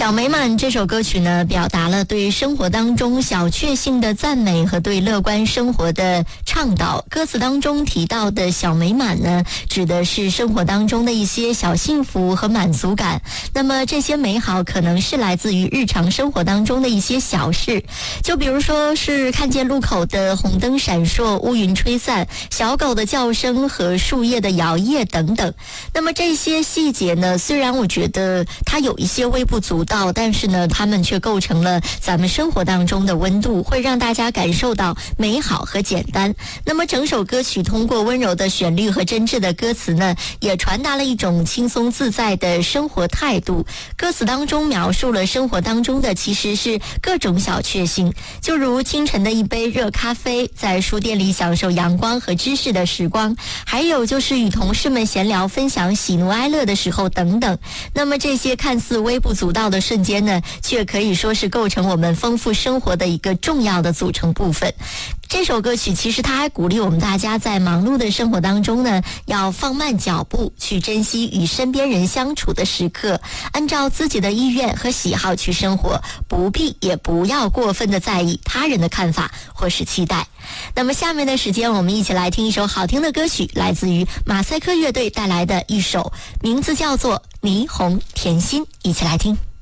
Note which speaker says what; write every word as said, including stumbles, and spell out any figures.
Speaker 1: 小美满这首歌曲呢，表达了对生活当中小确幸的赞美和对乐观生活的倡导。歌词当中提到的小美满呢，指的是生活当中的一些小幸福和满足感。那么这些美好可能是来自于日常生活当中的一些小事，就比如说是看见路口的红灯闪烁、乌云吹散、小狗的叫声和树叶的摇曳等等。那么这些细节呢，虽然我觉得它有一些微不足道，但是呢，它们却构成了咱们生活当中的温度，会让大家感受到美好和简单。那么整首歌曲通过温柔的旋律和真挚的歌词呢，也传达了一种轻松自在的生活态度。歌词当中描述了生活当中的其实是各种小确幸，就如清晨的一杯热咖啡，在书店里享受阳光和知识的时光，还有就是与同事们闲聊分享喜怒哀乐的时候等等。那么这些看似微不足道的瞬间呢，却可以说是构成我们丰富生活的一个重要的组成部分。这首歌曲其实它还鼓励我们大家在忙碌的生活当中呢，要放慢脚步，去珍惜与身边人相处的时刻，按照自己的意愿和喜好去生活，不必也不要过分的在意他人的看法或是期待。那么下面的时间，我们一起来听一首好听的歌曲，来自于马赛克乐队带来的一首，名字叫做《霓虹甜心》，一起来听。